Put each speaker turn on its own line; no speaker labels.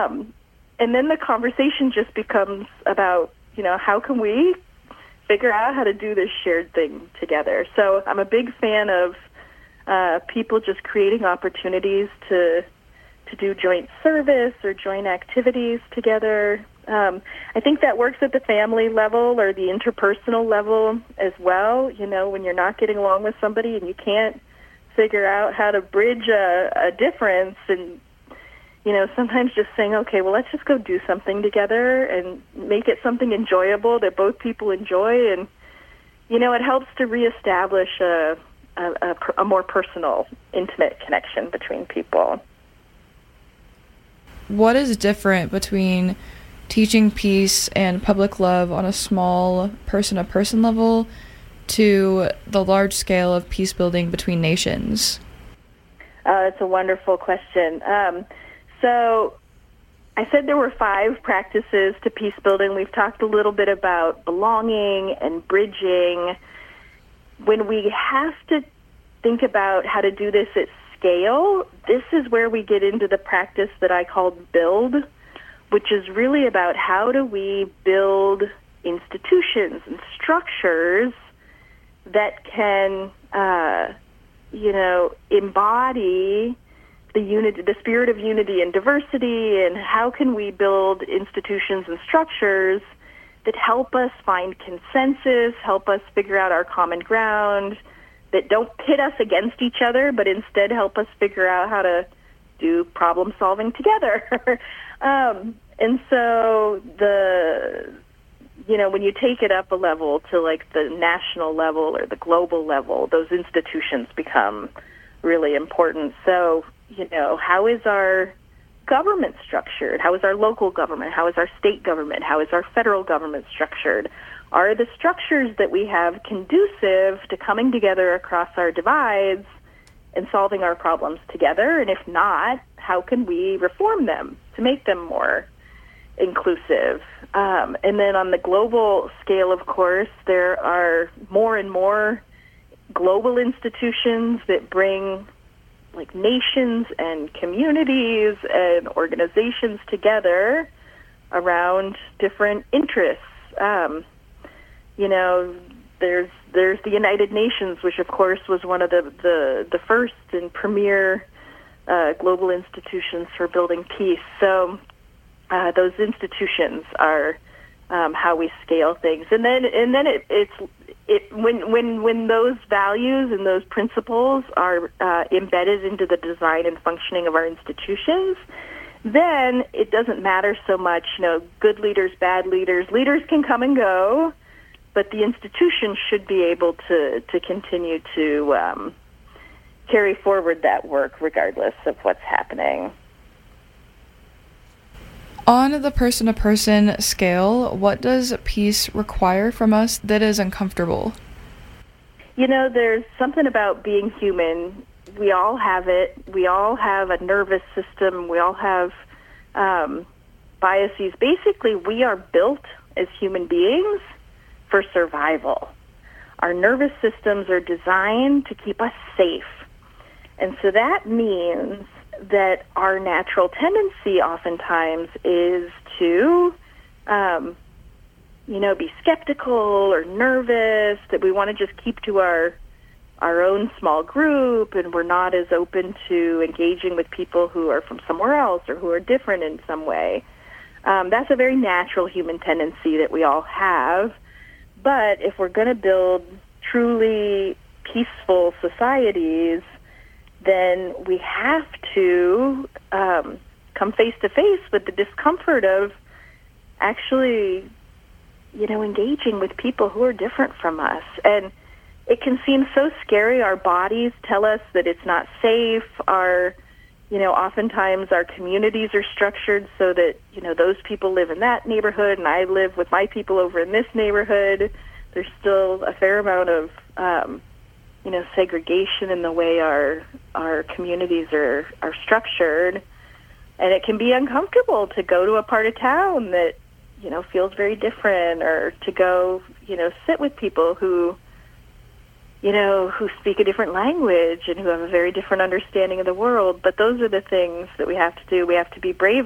And then the conversation just becomes about, how can we figure out how to do this shared thing together? So I'm a big fan of people just creating opportunities to do joint service or joint activities together. I think that works at the family level or the interpersonal level as well. When you're not getting along with somebody and you can't figure out how to bridge a difference, and sometimes just saying, okay, well, let's just go do something together and make it something enjoyable that both people enjoy, and it helps to reestablish a more personal, intimate connection between people.
What is different between teaching peace and public love on a small person-to-person level to the large scale of peace building between nations?
That's a wonderful question. So I said there were 5 practices to peace building. We've talked a little bit about belonging and bridging. When we have to think about how to do this at scale, this is where we get into the practice that I called build, which is really about how do we build institutions and structures that can, embody the spirit of unity and diversity, and how can we build institutions and structures that help us find consensus, help us figure out our common ground, that don't pit us against each other, but instead help us figure out how to do problem solving together. And so when you take it up a level to like the national level or the global level, those institutions become really important. So, how is our government structured? How is our local government? How is our state government? How is our federal government structured? Are the structures that we have conducive to coming together across our divides and solving our problems together? And if not, how can we reform them to make them more inclusive? And then on the global scale, of course, there are more and more global institutions that bring like nations and communities and organizations together around different interests. There's the United Nations, which of course was one of the first and premier global institutions for building peace. So those institutions are how we scale things, and then when those values and those principles are embedded into the design and functioning of our institutions, then it doesn't matter so much, good leaders, bad leaders. Leaders can come and go, but the institution should be able to continue to carry forward that work regardless of what's happening.
On the person-to-person scale, what does peace require from us that is uncomfortable?
There's something about being human. We all have it. We all have a nervous system. We all have biases. Basically, we are built as human beings for survival. Our nervous systems are designed to keep us safe. And so that means that our natural tendency oftentimes is to, be skeptical or nervous, that we want to just keep to our own small group, and we're not as open to engaging with people who are from somewhere else or who are different in some way. That's a very natural human tendency that we all have. But if we're going to build truly peaceful societies, then we have to come face to face with the discomfort of actually, engaging with people who are different from us. And it can seem so scary. Our bodies tell us that it's not safe. Oftentimes our communities are structured so that, those people live in that neighborhood and I live with my people over in this neighborhood. There's still a fair amount of, segregation in the way our communities are structured. And it can be uncomfortable to go to a part of town that, feels very different, or to go, sit with people who speak a different language and who have a very different understanding of the world. But those are the things that we have to do. We have to be brave